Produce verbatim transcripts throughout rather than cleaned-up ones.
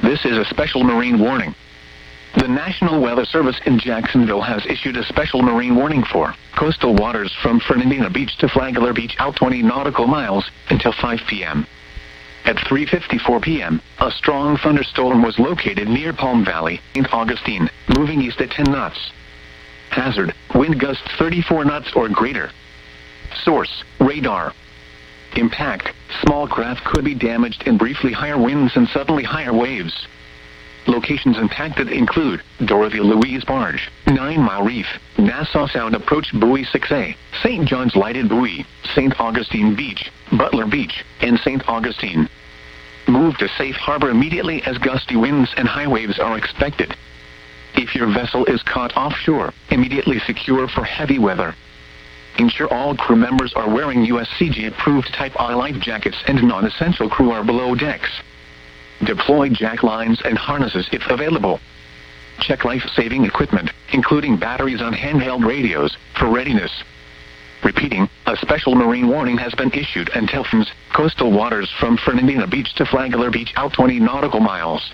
This is a special marine warning. The National Weather Service in Jacksonville has issued a special marine warning for coastal waters from Fernandina Beach to Flagler Beach out twenty nautical miles until five p m At three fifty-four p m, a strong thunderstorm was located near Palm Valley, Saint Augustine, moving east at ten knots. Hazard, wind gusts thirty-four knots or greater. Source, radar. Impact, small craft could be damaged in briefly higher winds and suddenly higher waves. Locations impacted include Dorothy Louise Barge, Nine Mile Reef, Nassau Sound Approach Buoy six A, Saint John's Lighted Buoy, Saint Augustine Beach, Butler Beach, and Saint Augustine. Move to safe harbor immediately as gusty winds and high waves are expected. If your vessel is caught offshore, immediately secure for heavy weather. Ensure all crew members are wearing U S C G-approved Type I life jackets and non-essential crew are below decks. Deploy jack lines and harnesses if available. Check life-saving equipment, including batteries on handheld radios, for readiness. Repeating, a special marine warning has been issued until coastal waters from Fernandina Beach to Flagler Beach out twenty nautical miles.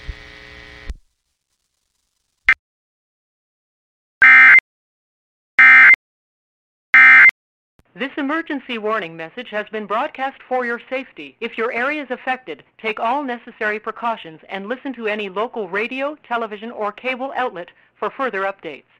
This emergency warning message has been broadcast for your safety. If your area is affected, take all necessary precautions and listen to any local radio, television, or cable outlet for further updates.